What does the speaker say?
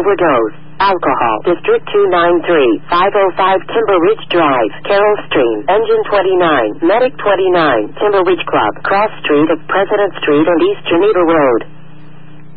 overdose. Alcohol. District 293, 505 Timber Ridge Drive, Carroll Stream, Engine 29, Medic 29, Timber Ridge Club, Cross Street of President Street and East Geneva Road.